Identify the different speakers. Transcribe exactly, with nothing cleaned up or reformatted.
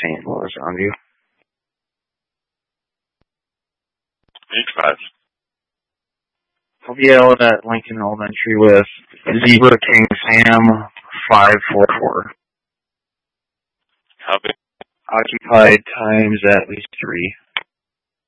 Speaker 1: Saint Louis on you.
Speaker 2: H five.
Speaker 1: I'll be out at Lincoln Elementary with Zebra King Sam five four four.
Speaker 2: Copy.
Speaker 1: Occupied times at least three.